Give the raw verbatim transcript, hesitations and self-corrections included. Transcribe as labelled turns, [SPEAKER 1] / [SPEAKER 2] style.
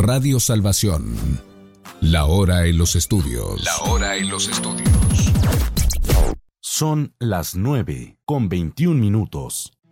[SPEAKER 1] Radio Salvación. La hora en los estudios.
[SPEAKER 2] La hora en los estudios.
[SPEAKER 3] Son las nueve con veintiún minutos.